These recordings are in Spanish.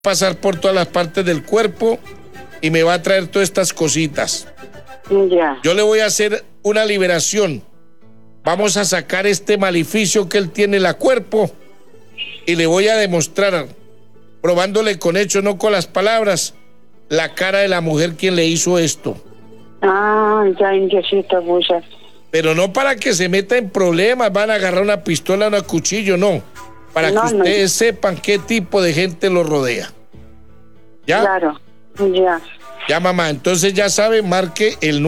pasar por todas las partes del cuerpo y me va a traer todas estas cositas. Ya. Yo le voy a hacer una liberación. Vamos a sacar este maleficio que él tiene en el cuerpo y le voy a demostrar, probándole con hechos, no con las palabras, la cara de la mujer quien le hizo esto. Ah, ya, indiecito, muchas. Pero no para que se meta en problemas, van a agarrar una pistola, un cuchillo, no. Para que ustedes sepan qué tipo de gente lo rodea. ¿Ya? Claro, ya. Ya, mamá, entonces ya sabe, marque el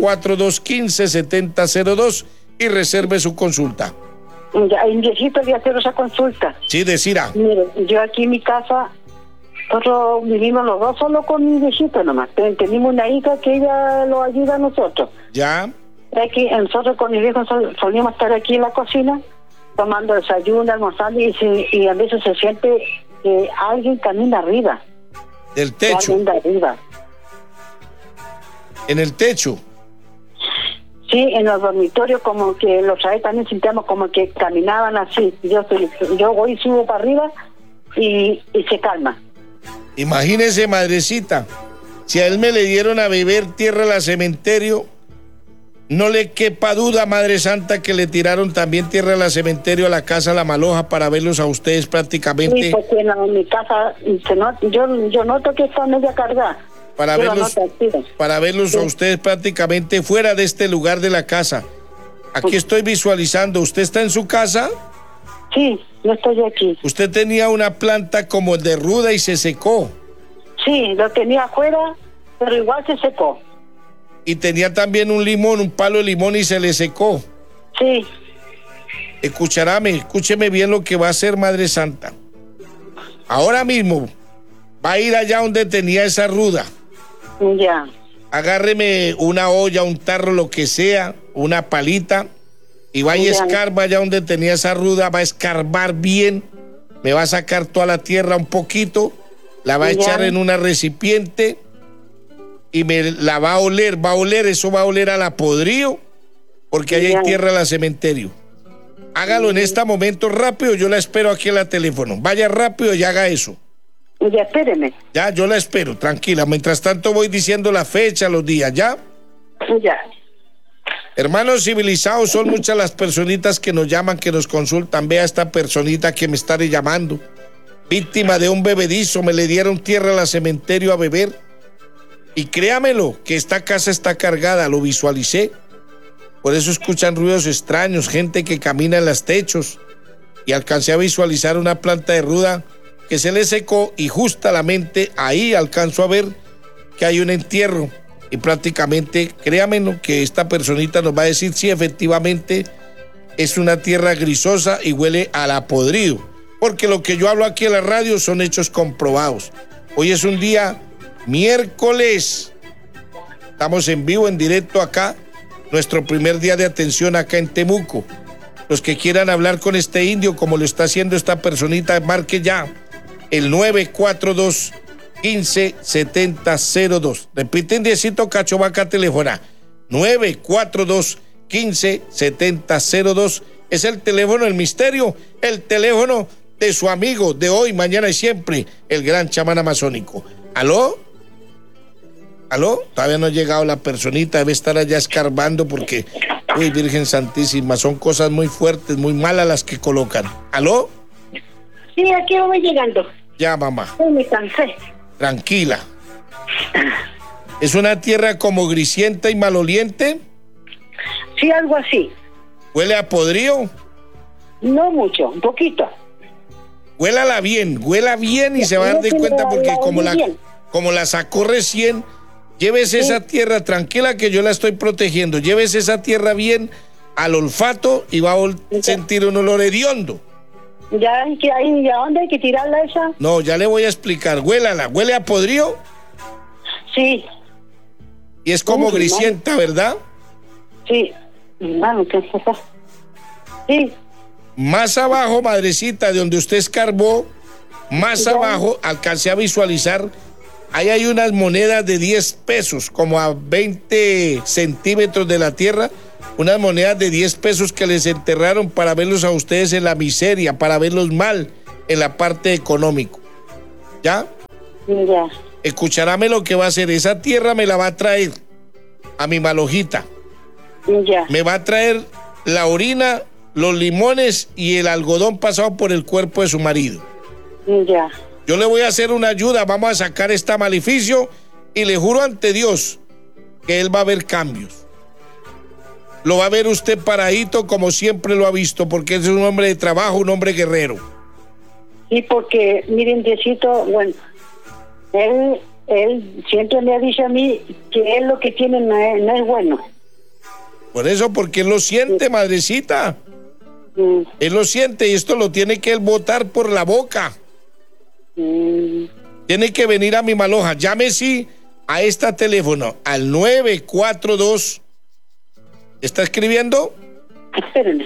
942-15-7002 y reserve su consulta. Ya, indiecito, voy a hacer esa consulta. Sí, decirá. Mire, yo aquí en mi casa, nosotros vivimos los dos solo con mi viejito nomás. Tenemos una hija que ella lo ayuda a nosotros. Ya. Aquí, nosotros con mi viejo solíamos estar aquí en la cocina, tomando desayuno, almorzando, y a veces se siente que alguien camina arriba. Del techo. Alguien de arriba. En el techo. Sí, en los dormitorios, como que los ahí también sentíamos como que caminaban así. Yo voy y subo para arriba y se calma. Imagínese, madrecita, si a él me le dieron a beber tierra al cementerio, no le quepa duda, Madre Santa, que le tiraron también tierra al cementerio a la casa La Maloja para verlos a ustedes prácticamente. Sí, porque en mi casa yo noto que está media cargada. Para verlos sí. A ustedes prácticamente fuera de este lugar de la casa. Aquí estoy visualizando. ¿Usted está en su casa? Sí, yo estoy aquí. Usted tenía una planta como de ruda y se secó. Sí, lo tenía afuera, pero igual se secó. Y tenía también un limón, un palo de limón y se le secó. Sí. Escúcheme bien lo que va a hacer, Madre Santa. Ahora mismo va a ir allá donde tenía esa ruda. Ya. Agárreme una olla, un tarro, lo que sea, una palita, y vaya y escarba allá donde tenía esa ruda, va a escarbar bien, me va a sacar toda la tierra un poquito, la va a echar en una recipiente y me la va a oler, eso va a oler a la podrido, porque ahí hay tierra en el cementerio. Hágalo en este momento rápido, yo la espero aquí en el teléfono. Vaya rápido y haga eso. Ya, espéreme. Ya, yo la espero, tranquila. Mientras tanto voy diciendo la fecha, los días, ¿ya? Ya. Hermanos civilizados, son muchas las personitas que nos llaman, que nos consultan. Vea esta personita que me está llamando. Víctima de un bebedizo, me le dieron tierra al cementerio a beber. Y créamelo, que esta casa está cargada, lo visualicé. Por eso escuchan ruidos extraños, gente que camina en los techos. Y alcancé a visualizar una planta de ruda que se le secó y justamente ahí alcanzo a ver que hay un entierro. Y prácticamente, créamelo, que esta personita nos va a decir si efectivamente es una tierra grisosa y huele a la podrido. Porque lo que yo hablo aquí en la radio son hechos comprobados. Hoy es un día miércoles. Estamos en vivo, en directo acá. Nuestro primer día de atención acá en Temuco. Los que quieran hablar con este indio, como lo está haciendo esta personita, marque ya el 942-15-7002. Repiten, diecito, Cachovaca, teléfono 942-15-7002. Es el teléfono del misterio, el teléfono de su amigo de hoy, mañana y siempre, el gran chamán amazónico. ¿Aló? ¿Aló? Todavía no ha llegado la personita, debe estar allá escarbando porque, uy, Virgen Santísima, son cosas muy fuertes, muy malas las que colocan. ¿Aló? Sí, aquí voy llegando. Ya, mamá. Me cansé. Tranquila. ¿Es una tierra como grisienta y maloliente? Sí, algo así. ¿Huele a podrido? No mucho, un poquito. Huela bien y se va a dar de cuenta porque como la sacó recién, llévese esa tierra tranquila que yo la estoy protegiendo. Llévese esa tierra bien al olfato y va a sentir un olor hediondo. ¿Ya dónde hay que tirarla esa? No, ya le voy a explicar. Huélala. ¿Huele a podrido? Sí. Y es como grisienta, ¿verdad? Sí. Sí. Más abajo, madrecita, de donde usted escarbó, más abajo, alcancé a visualizar, ahí hay unas monedas de 10 pesos, como a 20 centímetros de la tierra, unas monedas de 10 pesos que les enterraron para verlos a ustedes en la miseria, para verlos mal en la parte económica. ¿Ya? Ya. Escucharáme lo que va a hacer. Esa tierra me la va a traer a mi malojita. Ya. Me va a traer la orina, los limones y el algodón pasado por el cuerpo de su marido. Ya. Yo le voy a hacer una ayuda, vamos a sacar este maleficio y le juro ante Dios que él va a ver cambios. Lo va a ver usted paradito como siempre lo ha visto, porque es un hombre de trabajo, un hombre guerrero. Sí, porque, miren, Diosito, bueno, él siempre me ha dicho a mí que él lo que tiene no es bueno. Por eso, porque él lo siente, madrecita. Él lo siente y esto lo tiene que él botar por la boca. Tiene que venir a mi maloja. Llame sí a este teléfono, al 942. ¿Está escribiendo? Espérenme.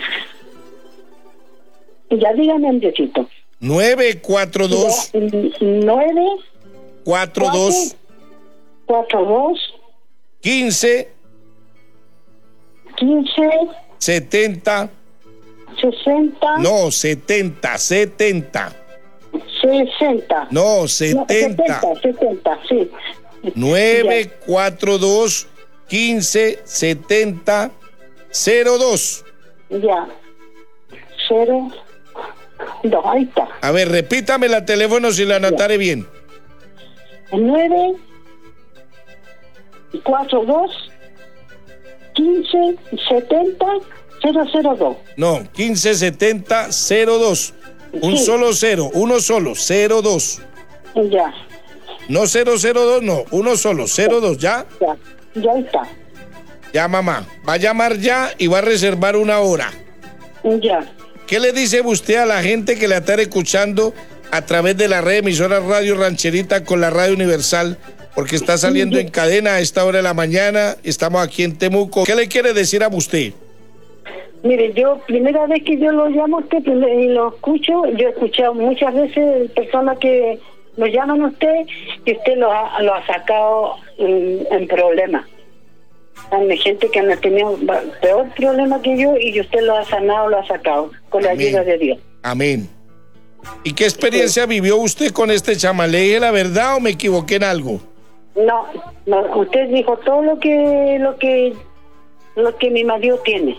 Ya dígame, Diosito. 942 9 42 42 15 15 70 60 no 70 60 no 70 70, sí. 942 15 70 02. Ya. 0 2, ahí está. A ver, repítame el teléfono si lo anotaré bien. 9 42 15 70 002. No, 15 70 02. Un Sí. solo cero, uno solo, 02. Ya. No 002, no, uno solo, 02, ¿ya? Ya está. Ya, mamá. Va a llamar ya y va a reservar una hora. Ya. ¿Qué le dice usted a la gente que la está escuchando a través de la red emisora Radio Rancherita con la Radio Universal? Porque está saliendo en cadena a esta hora de la mañana. Estamos aquí en Temuco. ¿Qué le quiere decir a usted? Mire, yo, primera vez que yo lo llamo a usted y lo escucho, yo he escuchado muchas veces personas que lo llaman a usted y usted lo ha sacado en problemas. Hay gente que han tenido peor problema que yo y usted lo ha sanado, lo ha sacado con la ayuda de Dios. Amén. ¿Y qué experiencia vivió usted con este chamán? ¿Le dije la verdad o me equivoqué en algo? No, usted dijo todo lo que mi marido tiene.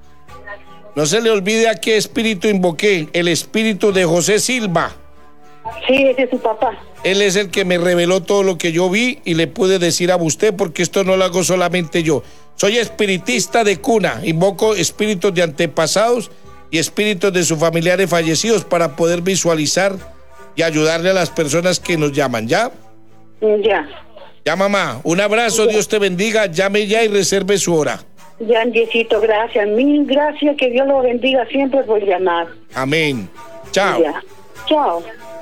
No se le olvide a qué espíritu invoqué, el espíritu de José Silva. Sí, ese es su papá. Él es el que me reveló todo lo que yo vi y le pude decir a usted, porque esto no lo hago solamente yo. Soy espiritista de cuna, invoco espíritus de antepasados y espíritus de sus familiares fallecidos para poder visualizar y ayudarle a las personas que nos llaman, ¿ya? Ya. Ya, mamá, un abrazo, Dios te bendiga, llame ya y reserve su hora. Ya, Diosito, gracias, mil gracias, que Dios lo bendiga siempre por llamar. Amén. Chao. Ya. Chao.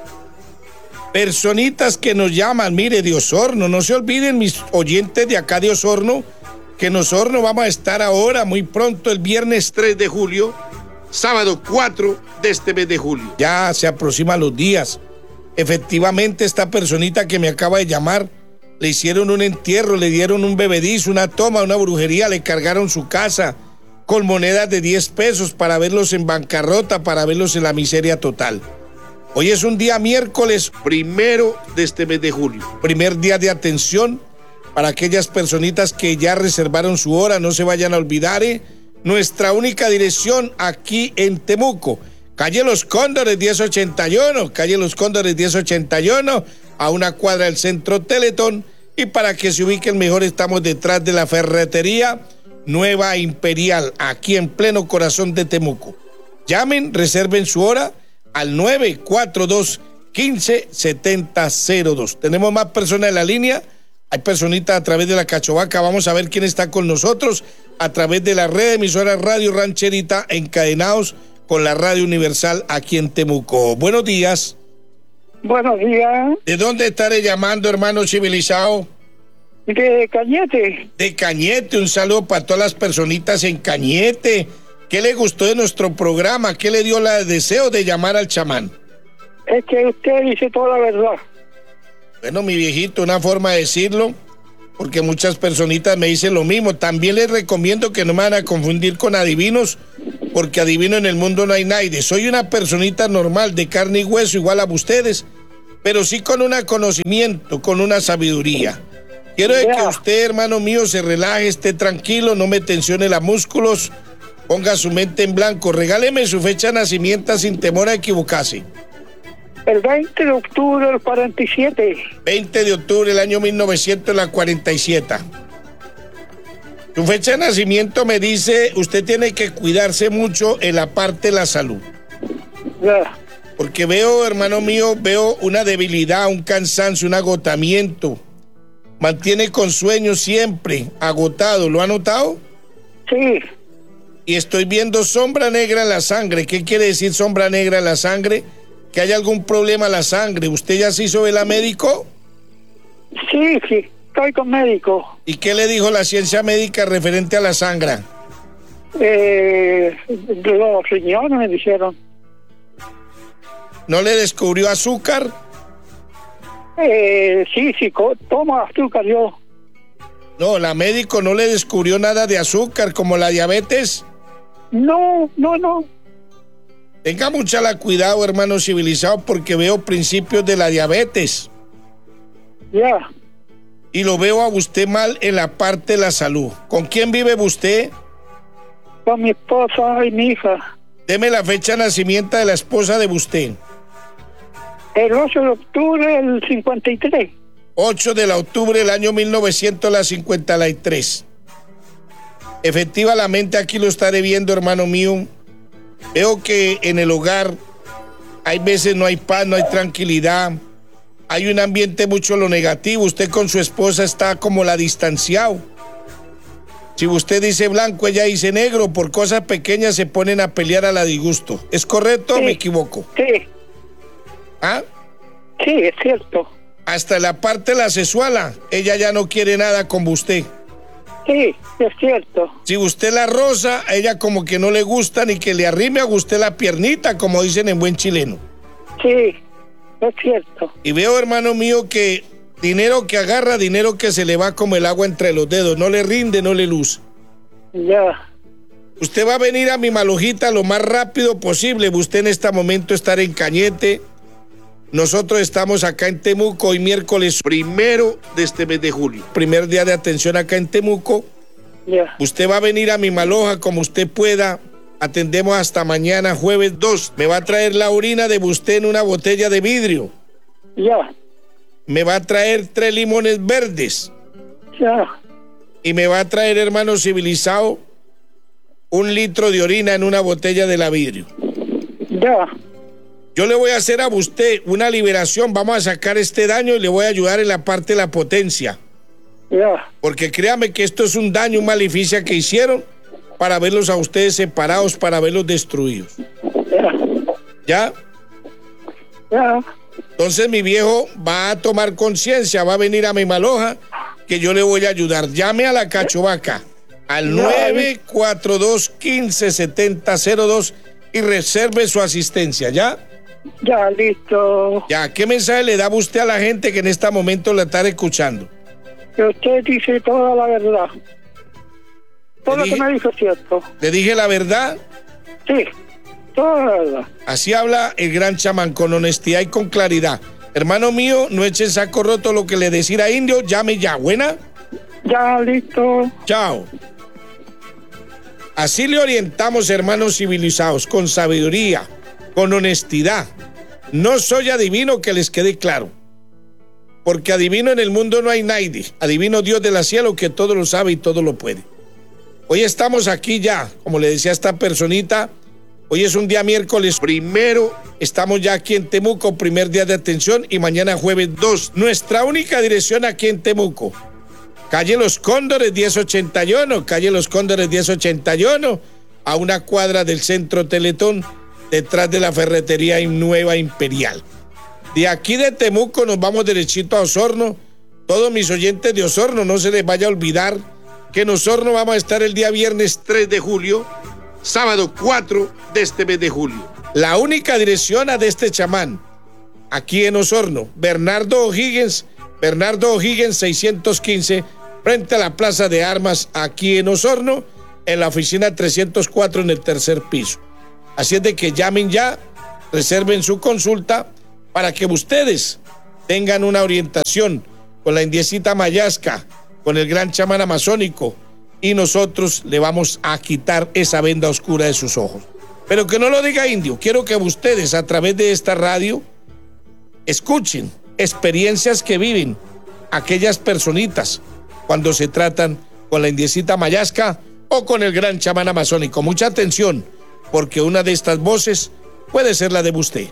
Personitas que nos llaman, mire, de Osorno, no se olviden mis oyentes de acá de Osorno, que en Osorno vamos a estar ahora muy pronto, el viernes 3 de julio, sábado 4 de este mes de julio. Ya se aproximan los días. Efectivamente, esta personita que me acaba de llamar, le hicieron un entierro, le dieron un bebedizo, una toma, una brujería, le cargaron su casa con monedas de 10 pesos para verlos en bancarrota, para verlos en la miseria total. Hoy es un día miércoles 1 de este mes de julio. Primer día de atención para aquellas personitas que ya reservaron su hora, no se vayan a olvidar, nuestra única dirección aquí en Temuco. Calle Los Cóndores 1081, calle Los Cóndores 1081, a una cuadra del Centro Teletón. Y para que se ubiquen mejor, estamos detrás de la ferretería Nueva Imperial, aquí en pleno corazón de Temuco. Llamen, reserven su hora al 942 15 70 02. Tenemos más personas en la línea. Hay personitas a través de la Cachovaca. Vamos a ver quién está con nosotros a través de la red de emisoras Radio Rancherita, encadenados con la Radio Universal aquí en Temuco. Buenos días. Buenos días. ¿De dónde estaré llamando, hermano civilizado? De Cañete. De Cañete. Un saludo para todas las personitas en Cañete. ¿Qué le gustó de nuestro programa? ¿Qué le dio el deseo de llamar al chamán? Es que usted dice toda la verdad. Bueno, mi viejito, una forma de decirlo, porque muchas personitas me dicen lo mismo. También les recomiendo que no me van a confundir con adivinos, porque adivino en el mundo no hay nadie. Soy una personita normal, de carne y hueso, igual a ustedes, pero sí con un conocimiento, con una sabiduría. Quiero de que usted, hermano mío, se relaje, esté tranquilo, no me tensione los músculos, ponga su mente en blanco. Regáleme su fecha de nacimiento sin temor a equivocarse. El 20 de octubre del 47. 20 de octubre del año 1947. Su fecha de nacimiento me dice, usted tiene que cuidarse mucho en la parte de la salud. Ya. Porque veo, hermano mío, veo una debilidad, un cansancio, un agotamiento. Mantiene con sueño siempre, agotado. ¿Lo ha notado? Sí. Y estoy viendo sombra negra en la sangre. ¿Qué quiere decir sombra negra en la sangre? Que hay algún problema en la sangre. ¿Usted ya se hizo ver a médico? Sí, estoy con médico. ¿Y qué le dijo la ciencia médica referente a la sangre? Los riñones me dijeron. ¿No le descubrió azúcar? Sí, tomo azúcar yo. No, la médico no le descubrió nada de azúcar, como la diabetes. No. Tenga mucha cuidado, hermano civilizado, porque veo principios de la diabetes. Ya. Y lo veo a usted mal en la parte de la salud. ¿Con quién vive usted? Con mi esposa y mi hija. Deme la fecha de nacimiento de la esposa de usted. El 8 de octubre del 53. 8 de octubre del año 1953. Efectivamente, aquí lo estaré viendo, hermano mío. Veo que en el hogar hay veces no hay paz, no hay tranquilidad. Hay un ambiente mucho lo negativo. Usted con su esposa está como la distanciado. Si usted dice blanco, ella dice negro. Por cosas pequeñas se ponen a pelear a la disgusto. ¿Es correcto o me equivoco? Sí. ¿Ah? Sí, es cierto. Hasta la parte de la sexual, ella ya no quiere nada con usted. Sí, es cierto. Si usted la roza, a ella como que no le gusta ni que le arrime a usted la piernita, como dicen en buen chileno. Sí, es cierto. Y veo, hermano mío, que dinero que agarra, dinero que se le va como el agua entre los dedos. No le rinde, no le luce. Ya. Usted va a venir a mi Malojita lo más rápido posible. Usted en este momento estar en Cañete. Nosotros estamos acá en Temuco hoy miércoles 1 de este mes de julio. Primer día de atención acá en Temuco. Ya. Usted va a venir a mi Maloja como usted pueda. Atendemos hasta mañana, jueves 2. Me va a traer la orina de usted en una botella de vidrio. Ya. Me va a traer 3 limones verdes. Ya. Y me va a traer, hermano civilizado, 1 litro de orina en una botella de la vidrio. Ya. Yo le voy a hacer a usted una liberación, vamos a sacar este daño y le voy a ayudar en la parte de la potencia. Ya. Porque créame que esto es un daño, un maleficio que hicieron para verlos a ustedes separados, para verlos destruidos. Ya. ¿Ya? Ya. Entonces mi viejo va a tomar conciencia, va a venir a mi Maloja, que yo le voy a ayudar. Llame a la Cachovaca al 942-157002 y reserve su asistencia, ¿ya? Ya, listo. Ya, ¿qué mensaje le da usted a la gente que en este momento la está escuchando? Que usted dice toda la verdad. Todo lo que me dijo es cierto. ¿Le dije la verdad? Sí, toda la verdad. Así habla el gran chamán, con honestidad y con claridad. Hermano mío, no eche en saco roto lo que le decir a Indio, llame ya, ¿buena? Ya, listo. Chao. Así le orientamos, hermanos civilizados, con sabiduría, con honestidad. No soy adivino, que les quede claro. Porque adivino en el mundo no hay nadie. Adivino Dios del cielo, que todo lo sabe y todo lo puede. Hoy estamos aquí ya, como le decía esta personita. Hoy es un día miércoles 1. Estamos ya aquí en Temuco, primer día de atención, y mañana jueves 2. Nuestra única dirección aquí en Temuco. Calle Los Cóndores 1081, calle Los Cóndores 1081, a una cuadra del Centro Teletón, detrás de la ferretería Nueva Imperial. De aquí de Temuco nos vamos derechito a Osorno. Todos mis oyentes de Osorno, no se les vaya a olvidar que en Osorno vamos a estar el día viernes 3 de julio, sábado 4 de este mes de julio. La única dirección a de este chamán, aquí en Osorno, Bernardo O'Higgins 615, frente a la Plaza de Armas, aquí en Osorno, en la oficina 304 en el tercer piso. Así es de que llamen ya, reserven su consulta para que ustedes tengan una orientación con la indiecita Mayasca, con el gran chamán amazónico, y nosotros le vamos a quitar esa venda oscura de sus ojos. Pero que no lo diga indio, quiero que ustedes a través de esta radio escuchen experiencias que viven aquellas personitas cuando se tratan con la indiecita Mayasca o con el gran chamán amazónico. Mucha atención, porque una de estas voces puede ser la de usted.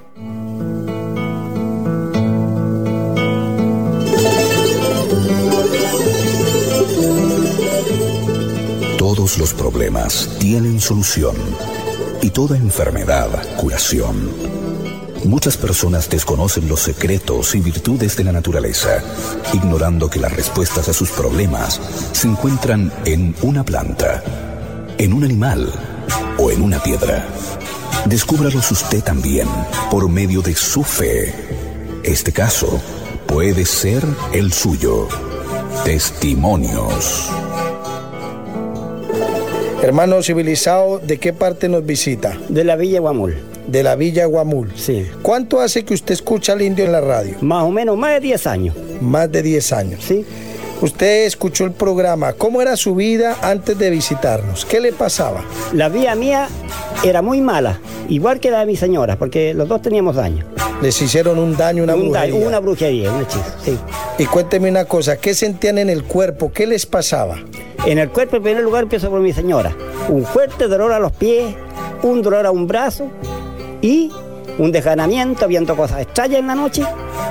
Todos los problemas tienen solución y toda enfermedad curación. Muchas personas desconocen los secretos y virtudes de la naturaleza, ignorando que las respuestas a sus problemas se encuentran en una planta, en un animal o en una piedra. Descúbralos usted también por medio de su fe. Este caso puede ser el suyo. Testimonios. Hermano civilizado, ¿de qué parte nos visita? De la Villa Guamul. De la Villa Guamul. Sí. ¿Cuánto hace que usted escucha al indio en la radio? Más o menos, más de 10 años. Más de 10 años. Sí. Usted escuchó el programa. ¿Cómo era su vida antes de visitarnos? ¿Qué le pasaba? La vida mía era muy mala, igual que la de mi señora, porque los dos teníamos daño. Les hicieron un daño, una brujería. Una brujería, un hechizo, sí. Y cuénteme una cosa, ¿qué sentían en el cuerpo? ¿Qué les pasaba? En el cuerpo, en primer lugar, empiezo por mi señora. Un fuerte dolor a los pies, un dolor a un brazo y un desganamiento, viendo cosas extrañas en la noche.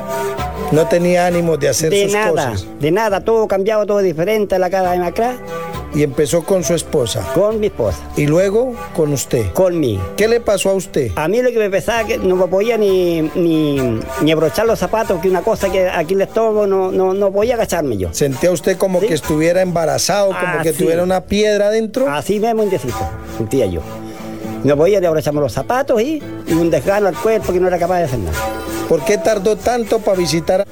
No tenía ánimo de hacer sus cosas. De nada, todo cambiado, todo diferente, la cara de macra. Y empezó con su esposa. Con mi esposa. Y luego con usted. Conmigo. ¿Qué le pasó a usted? A mí lo que me pesaba que no me podía ni abrochar los zapatos, que una cosa que aquí el estómago no podía agacharme yo. ¿Sentía usted como que estuviera embarazado, como que tuviera una piedra adentro? Así mismo, indeciso, sentía yo. No podía ni abrocharme los zapatos y un desgano al cuerpo que no era capaz de hacer nada. ¿Por qué tardó tanto para visitar?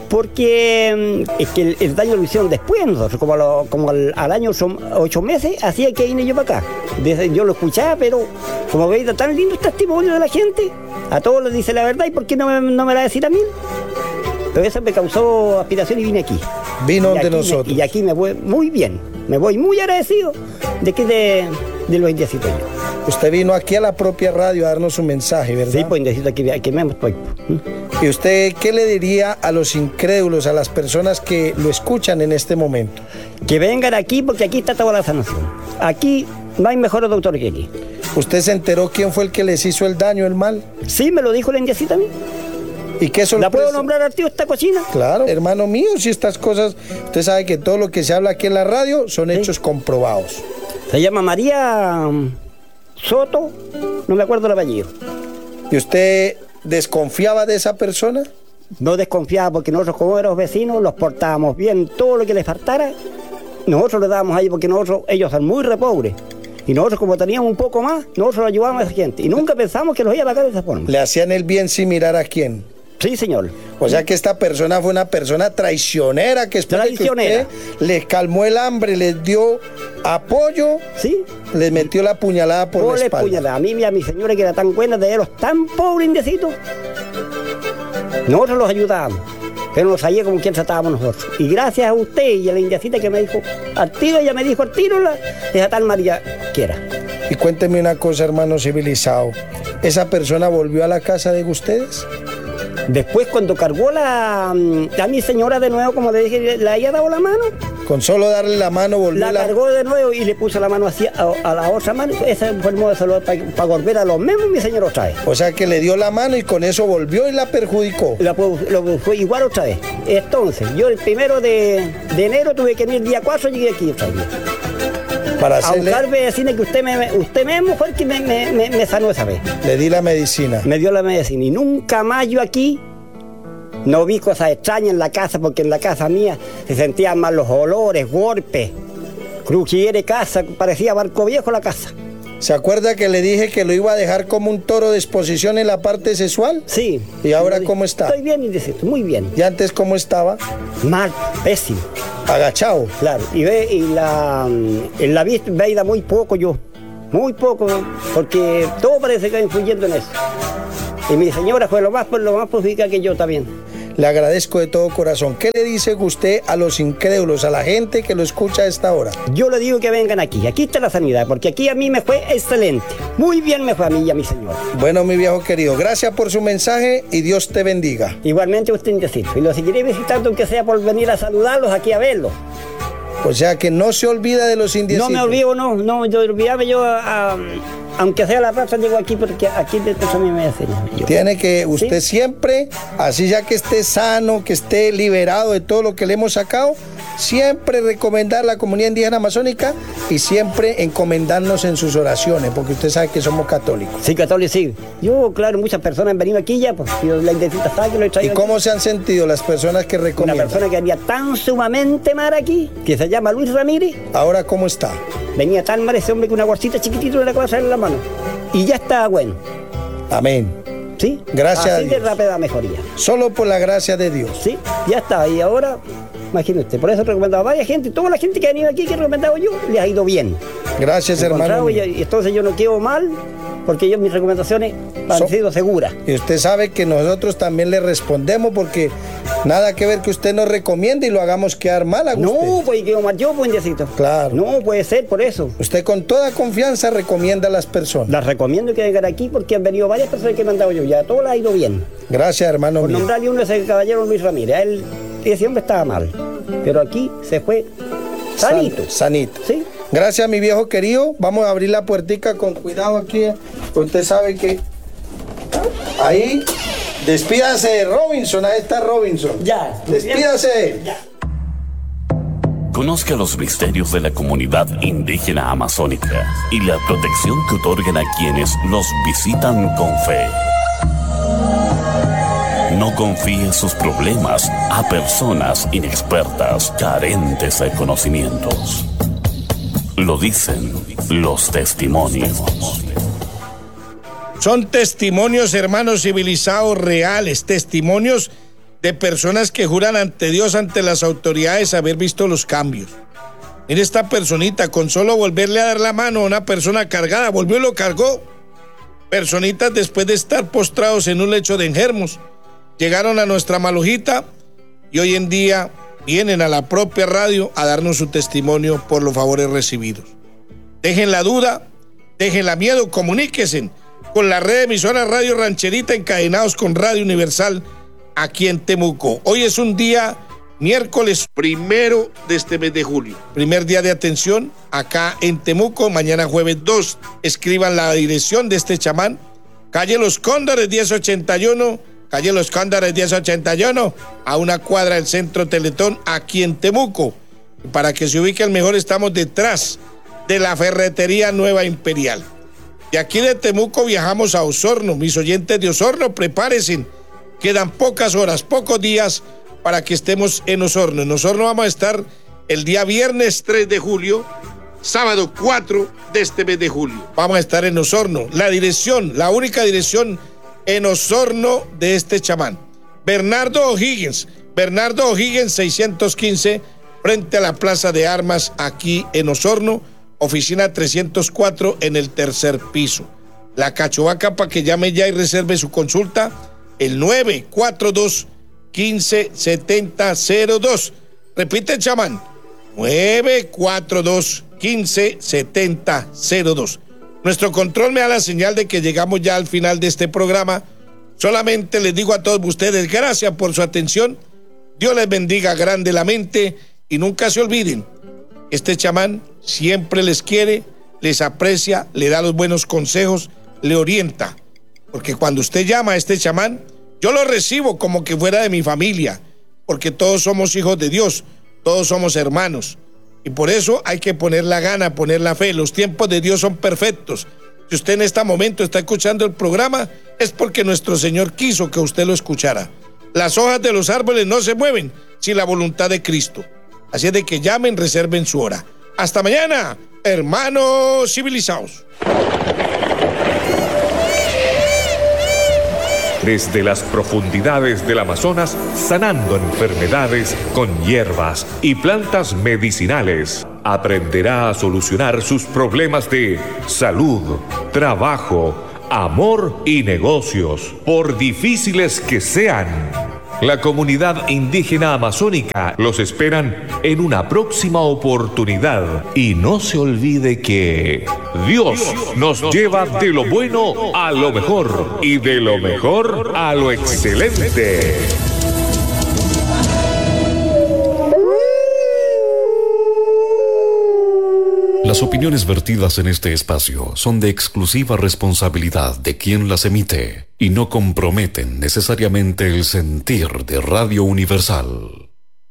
Porque es que el daño lo hicieron después nosotros, como al año 8 meses, hacía que vine yo para acá. Yo lo escuchaba, pero como veía tan lindo testimonio de la gente, a todos les dice la verdad, ¿y por qué no me la va a decir a mí? Pero eso me causó aspiración y vine aquí. Vino de nosotros. Y aquí me voy muy bien, me voy muy agradecido de los indiecitos yo. Usted vino aquí a la propia radio a darnos un mensaje, ¿verdad? Sí, pues indecito aquí me estoy. ¿Y usted qué le diría a los incrédulos, a las personas que lo escuchan en este momento? Que vengan aquí porque aquí está toda la sanación. Aquí no hay mejores doctores que aquí. ¿Usted se enteró quién fue el que les hizo el daño, el mal? Sí, me lo dijo la indiecita a mí. ¿Y qué sorpresa? ¿La puedo nombrar al tío esta cochina? Claro, hermano mío, si estas cosas, usted sabe que todo lo que se habla aquí en la radio son hechos comprobados. Se llama María Soto, no me acuerdo el apellido. ¿Y usted desconfiaba de esa persona? No desconfiaba porque nosotros como éramos vecinos los portábamos bien, todo lo que les faltara, nosotros le dábamos ahí porque ellos son muy repobres. Y nosotros como teníamos un poco más, nosotros ayudábamos a esa gente. Y nunca pensamos que los iba a pagar de esa forma. ¿Le hacían el bien sin mirar a quién? Sí, señor. O sea que esta persona fue una persona traicionera que después de que usted les calmó el hambre, les dio apoyo, sí, les metió la puñalada por la espalda. A mí y a mi señora que era tan buena de ellos, tan pobres, indecitos. Nosotros los ayudábamos, pero nos sabía como quien tratábamos nosotros. Y gracias a usted y a la indiecita que me dijo al tiro, ella me dijo al tiro, esa tal María que era. Y cuénteme una cosa, hermano civilizado. ¿Esa persona volvió a la casa de ustedes? Después, cuando cargó a mi señora de nuevo, como le dije, le había dado la mano. Con solo darle la mano volvió la cargó de nuevo y le puso la mano así a la otra mano. Ese fue el modo de salud para volver a los mismos, mi señora otra vez. O sea que le dio la mano y con eso volvió y la perjudicó. Lo fue igual otra vez. Entonces, yo el 1 de enero tuve que venir el día 4 y llegué aquí otra vez. Para hacerle... A buscar medicina que usted mismo fue el que me sanó esa vez. Le di la medicina. Me dio la medicina y nunca más yo aquí no vi cosas extrañas en la casa, porque en la casa mía se sentían mal los olores, golpes. Crujiere casa, parecía barco viejo la casa. ¿Se acuerda que le dije que lo iba a dejar como un toro de exposición en la parte sexual? Sí. ¿Y ahora cómo está? Estoy bien, indeciso, muy bien. ¿Y antes cómo estaba? Mal, pésimo. Agachado. Claro, en la vista veía muy poco yo, muy poco, porque todo parece que va influyendo en eso. Y mi señora fue lo más perjudicada que yo también. le agradezco de todo corazón. ¿Qué le dice usted a los incrédulos, a la gente que lo escucha a esta hora? Yo le digo que vengan aquí está la sanidad, porque aquí a mí me fue excelente. Muy bien me fue a mí y a mi señora. Bueno, mi viejo querido, gracias por su mensaje y Dios te bendiga. Igualmente usted, indeciso. Y lo seguiré visitando, aunque sea por venir a saludarlos aquí a verlos. O sea que no se olvida de los indiecitos. No me olvido, no, yo olvidaba aunque sea la raza, llego aquí porque aquí de eso a mí me enseña. Tiene que usted siempre, así ya que esté sano, que esté liberado de todo lo que le hemos sacado, siempre recomendar la comunidad indígena amazónica y siempre encomendarnos en sus oraciones, porque usted sabe que somos católicos. Sí, católicos, sí. Yo, claro, muchas personas han venido aquí ya, pues yo la indecita está que lo he traído. ¿Y cómo aquí se han sentido las personas que recomiendan? Una persona que venía tan sumamente mal aquí, que se llama Luis Ramírez. ¿Ahora cómo está? Venía tan mal ese hombre que una bolsita chiquitita de la cosa en la mano. Y ya está bueno. Amén. ¿Sí? Gracias a Así Dios. de rápida mejoría. Solo por la gracia de Dios. Sí, ya está. Y ahora, imagínate, por eso he recomendado a varias gente. Toda la gente que ha venido aquí que he recomendado yo, les ha ido bien. Gracias, hermano. Y entonces yo no quedo mal, porque mis recomendaciones han sido seguras. Y usted sabe que nosotros también le respondemos, porque nada que ver que usted nos recomiende y lo hagamos quedar mal a usted. No, pues quedo mal yo, pues, indecito. Claro. No puede ser por eso. Usted con toda confianza recomienda a las personas. Las recomiendo que vengan aquí porque han venido varias personas que he mandado yo. Ya a todos les ha ido bien. Gracias, hermano. Por nombrarle uno, ese caballero Luis Ramírez. Ese hombre estaba mal. Pero aquí se fue sanito. Sanito. ¿Sí? Gracias, mi viejo querido. Vamos a abrir la puertica con cuidado aquí. Usted sabe que ahí, despídase de Robinson. Ahí está Robinson. Ya. Despídase. Ya. Conozca los misterios de la comunidad indígena amazónica y la protección que otorgan a quienes los visitan con fe. No confíe sus problemas a personas inexpertas, carentes de conocimientos. Lo dicen los testimonios. Son testimonios, hermanos civilizados, reales, testimonios de personas que juran ante Dios, ante las autoridades, haber visto los cambios. Mire esta personita, con solo volverle a dar la mano a una persona cargada, volvió y lo cargó. Personitas después de estar postrados en un lecho de enfermos, llegaron a nuestra Malojita y hoy en día vienen a la propia radio a darnos su testimonio por los favores recibidos. Dejen la duda, dejen la miedo, comuníquense con la red de emisoras Radio Rancherita, encadenados con Radio Universal aquí en Temuco. Hoy es un día miércoles 1 de este mes de julio, primer día de atención acá en Temuco. Mañana jueves 2, escriban la dirección de este chamán: calle Los Cóndores 1081, calle Los Cóndores 1081, a una cuadra del Centro Teletón aquí en Temuco. Para que se ubiquen mejor, estamos detrás de la ferretería Nueva Imperial. De aquí de Temuco viajamos a Osorno. Mis oyentes de Osorno, prepárense. Quedan pocas horas, pocos días para que estemos en Osorno. En Osorno vamos a estar el día viernes 3 de julio, sábado 4 de este mes de julio. Vamos a estar en Osorno. La dirección, la única dirección en Osorno de este chamán: Bernardo O'Higgins 615, frente a la Plaza de Armas aquí en Osorno, oficina 304 en el tercer piso. La Cachovaca, para que llame ya y reserve su consulta, el 942-157002. Repite, chamán, 942-157002. Nuestro control me da la señal de que llegamos ya al final de este programa. Solamente les digo a todos ustedes, gracias por su atención. Dios les bendiga grandemente y nunca se olviden, este chamán siempre les quiere, les aprecia, le da los buenos consejos, le orienta. Porque cuando usted llama a este chamán, yo lo recibo como que fuera de mi familia, porque todos somos hijos de Dios, todos somos hermanos. Y por eso hay que poner la gana, poner la fe. Los tiempos de Dios son perfectos. Si usted en este momento está escuchando el programa, es porque nuestro Señor quiso que usted lo escuchara. Las hojas de los árboles no se mueven sin la voluntad de Cristo. Así es de que llamen, reserven su hora. Hasta mañana, hermanos civilizados. Desde las profundidades del Amazonas, sanando enfermedades con hierbas y plantas medicinales, aprenderá a solucionar sus problemas de salud, trabajo, amor y negocios, por difíciles que sean. La comunidad indígena amazónica los esperan en una próxima oportunidad. Y no se olvide que Dios nos lleva de lo bueno a lo mejor y de lo mejor a lo excelente. Las opiniones vertidas en este espacio son de exclusiva responsabilidad de quien las emite y no comprometen necesariamente el sentir de Radio Universal.